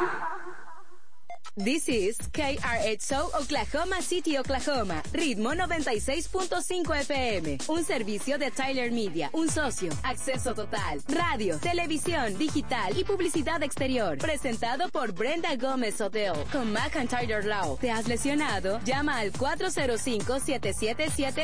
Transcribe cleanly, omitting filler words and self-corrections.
This is KRXO Oklahoma City, Oklahoma. Ritmo 96.5 FM. Un servicio de Tyler Media. Un socio. Acceso total. Radio, televisión, digital y publicidad exterior. Presentado por Brenda Gómez Hotel. Con McIntyre Law. ¿Te has lesionado? Llama al 405-777